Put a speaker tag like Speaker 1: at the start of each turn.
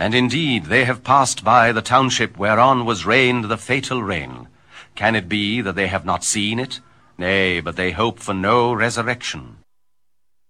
Speaker 1: And indeed they have passed by the township whereon was rained the fatal rain. Can it be that they have not seen it? Nay, but they hope for no resurrection.